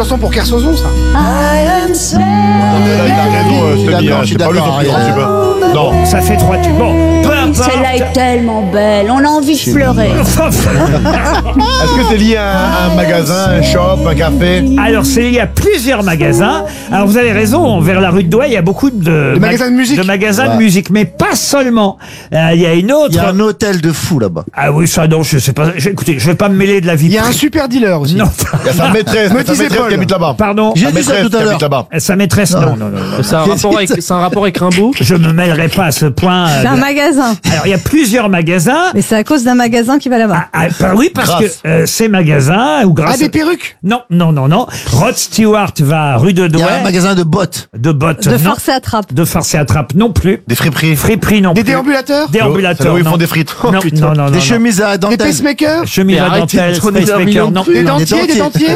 chanson pour Kersozon, ça. Il a raison, Stevie, c'est pas lui son plus grand tube. Non. Ça fait 3 tubes. Bon, peu importe. Celle-là est tellement belle, on a envie de pleurer. Est-ce que c'est lié à un magasin, un shop, un café? Alors, c'est lié à plusieurs magasins. Alors, vous avez raison, vers la rue de Douai, il y a beaucoup de magasins de musique. De magasins Ouais. de musique, mais pas seulement. Il y a une autre. Il y a un hôtel de fou là-bas. Ah oui, ça, non, je sais pas. Écoutez, je vais pas me mêler de la vie. Il y a un super dealer aussi. Non. Il y a sa maîtresse, Me sa disait maîtresse Paul. qui habite là-bas. Pardon. J'ai Sa dit ça maîtresse tout à qui l'heure. habite là-bas. Sa maîtresse, non. C'est un rapport avec Rimbaud. Je me mêlerai pas à ce point. C'est un magasin. Alors, il y a plusieurs magasins. Mais c'est à cause d'un magasin qui va là-bas. Oui, parce Grâce. que ces magasins, ou grâce. Ah, des perruques. Non. Rod Stewart va rue de Il y Douai. a un magasin de bottes. De bottes. De non. force et attrape. De force et attrape non plus. Des friperies. Friperie non Des plus. déambulateurs. Déambulateurs. C'est là où ils non. font des frites. Non. Des chemises à Des dentelle. pacemakers. Chemise Mais à arrêtez dentelle, de donner pacemaker, un million de non. trucs. Des dentiers, des dentiers.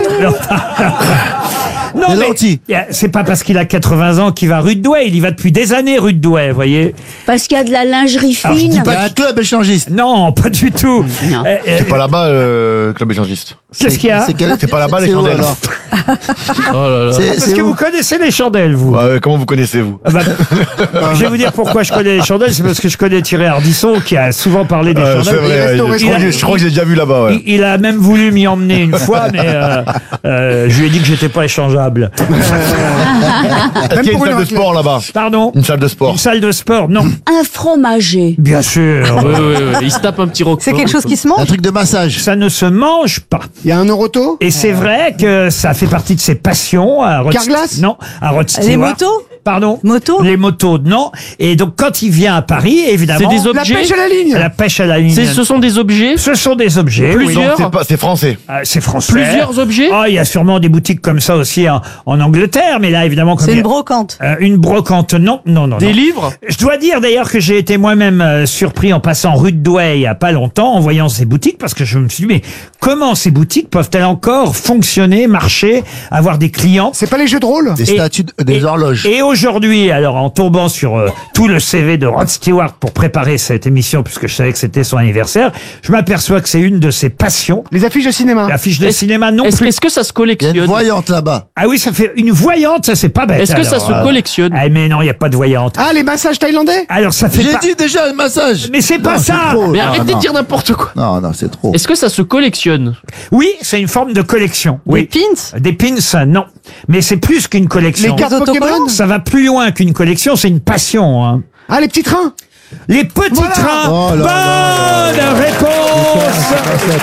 Non, Des mais lentilles. c'est pas parce qu'il a 80 ans qu'il va rue de Douai. Il y va depuis des années rue de Douai, vous voyez. Parce qu'il y a de la lingerie Alors, je dis fine. Il y a un club échangiste. Non, pas du tout. Non. C'est pas là-bas, le club échangiste. Qu'est-ce qu'il y a C'est pas là-bas, les c'est où, chandelles. alors Oh là là. Parce C'est que où vous connaissez les chandelles, vous. Ouais, comment vous connaissez-vous? Ah bah, je vais vous dire pourquoi je connais les chandelles. C'est parce que je connais Thierry Ardisson qui a souvent parlé des C'est chandelles. vrai, restes au je crois que j'ai déjà vu là-bas, ouais. Il a même voulu m'y emmener une fois, mais je lui ai dit que j'étais pas échangeable. Est-ce qu'il y a une pour salle une de sport là-bas? Pardon. Une salle de sport. Une salle de sport, non. Un fromager. Bien sûr. Oui. Il se tape un petit roquefort. C'est quelque chose qui se Un mange. truc de massage. Ça ne se mange pas. Il y a un Euroto. Et c'est vrai que ça fait partie de ses passions. À Rod Carglass. Non, à Rod Les Stewart. motos. Pardon. Motos. Les motos, non. Et donc quand il vient à Paris, évidemment. C'est des La objets. pêche à la ligne. La pêche à la ligne. Ce sont des objets. Ce sont des objets. oui. Plusieurs. C'est français. C'est français. Plusieurs objets. Ah, il y a sûrement des boutiques comme ça aussi en Angleterre, mais là, évidemment, comme C'est il y une a- brocante. Une brocante, non. Des livres. Je dois dire d'ailleurs que j'ai été moi-même surpris en passant rue de Douai il y a pas longtemps en voyant ces boutiques parce que je me suis dit mais comment ces boutiques peuvent-elles encore fonctionner, marcher, avoir des clients? C'est pas les jeux de rôle. Des statues, des horloges. Et aujourd'hui, alors en tombant sur tout le CV de Rod Stewart pour préparer cette émission puisque je savais que c'était son anniversaire, je m'aperçois que c'est une de ses passions. Les affiches de cinéma. L'affiche de cinéma non Est-ce plus. est-ce que ça se Il y a une collectionne? voyante là-bas. Ah oui, ça fait une voyante, ça c'est pas bête. Est-ce que ça alors, se collectionne? Ah mais non, il y a pas de voyante. Ah, les massages thaïlandais. Alors ça fait J'ai pas... dit déjà le massage. Mais c'est pas Non, ça. trop. Mais Non, arrêtez non. de dire n'importe quoi. Non, c'est trop. Est-ce que ça se collectionne? Oui, c'est une forme de collection. Des Oui. pins. Des pins, non. Mais c'est plus qu'une collection. Les cartes Des autocollants. Pokémon. Ça va plus loin qu'une collection, c'est une passion. Hein. Ah, les petits trains. Les petits Voilà. trains. Oh là là Bonne réponse.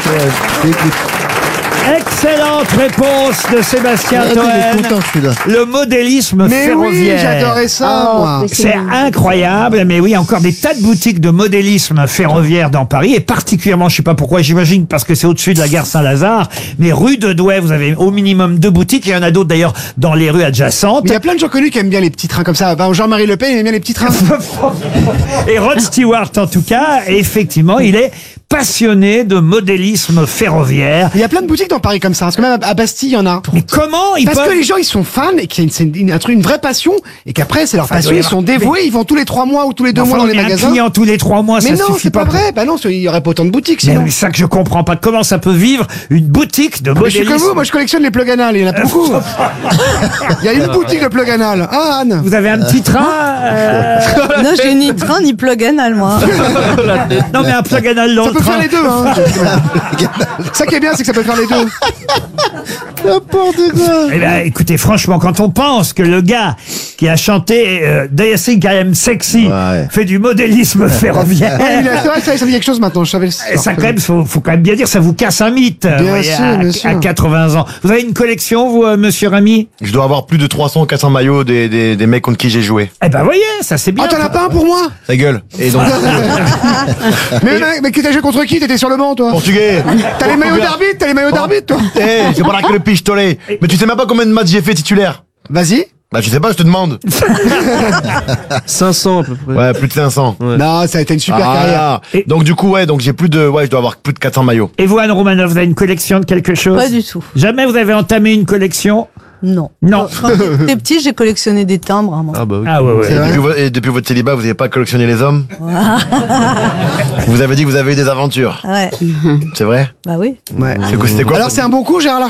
Excellente réponse de Sébastien Il est Toen. content celui-là. Le modélisme Mais oui, ferroviaire. j'adorais ça, moi. mais C'est incroyable, mais oui, encore des tas de boutiques de modélisme ferroviaire dans Paris, et particulièrement, je sais pas pourquoi, j'imagine parce que c'est au-dessus de la gare Saint-Lazare, mais rue de Douai, vous avez au minimum 2 boutiques, il y en a d'autres d'ailleurs dans les rues adjacentes. Mais il y a plein de gens connus qui aiment bien les petits trains comme ça. Ben, Jean-Marie Le Pen, il aime bien les petits trains. Et Rod Stewart, en tout cas, effectivement, il est passionné de modélisme ferroviaire. Il y a plein de boutiques dans Paris comme ça. Parce que même à Bastille, il y en a. Mais comment ils Parce peuvent... que les gens, ils sont fans et qu'il y a une vraie passion et qu'après, c'est leur Enfin, passion. il doit y Ils sont avoir- dévoués, ils vont tous les 3 mois ou tous les 2 Enfin, mois dans les mais un magasins. client tous les 3 mois, Mais ça non, suffit c'est pas pour- vrai. Bah non, il y aurait pas autant de boutiques Mais sinon. oui, c'est ça que je comprends pas. Comment ça peut vivre une boutique de Mais je suis modélisme? comme vous, moi je collectionne les plugs anal, il y en a beaucoup. Il y a une boutique de plugs anal. Ah, Anne. Vous avez un petit train Non, j'ai ni train ni plug anal, moi. Non, mais un plug anal dans Ça le peut train. faire les deux, hein. Ça qui est bien, c'est que ça peut faire les deux. N'importe quoi. Eh ben, écoutez, franchement, quand on pense que le gars qui a chanté Dancing I Am Sexy Ouais. fait du modélisme ferroviaire, C'est vrai que ça me dit quelque chose maintenant, je savais le ça quand même, faut quand même bien dire, ça vous casse un mythe. Bien vous voyez, sûr, à, bien sûr. à 80 ans. Vous avez une collection, vous, monsieur Rami? Je dois avoir plus de 300 ou 400 maillots des mecs contre qui j'ai joué. Eh ben, voyez, ça c'est bien. Ah, t'en as pas un pour moi? Ta gueule. Et donc, Mais qui t'as joué contre qui? T'étais sur le banc, toi? portugais. T'as les maillots d'arbitre, toi? Eh, c'est pas là que le pistolet. Mais tu sais même pas combien de matchs j'ai fait titulaire. Vas-y. Bah, je sais pas, je te demande. 500 à peu près. Ouais, plus de 500. Non, ça a été une super carrière. Ah, Et- donc du coup, donc j'ai plus de, je dois avoir plus de 400 maillots. Et vous, Anne Romanoff, vous avez une collection de quelque chose? Pas du tout. Jamais vous avez entamé une collection? Non. Non. Quand j'étais petit, j'ai collectionné des timbres. Hein, moi. Ah bah oui. Ah ouais, ouais. Et depuis votre célibat, vous n'avez pas collectionné les hommes? Vous avez dit que vous avez eu des aventures. Ouais. C'est vrai? Bah oui. Ouais. C'était quoi? Alors c'est un bon coup, Gérard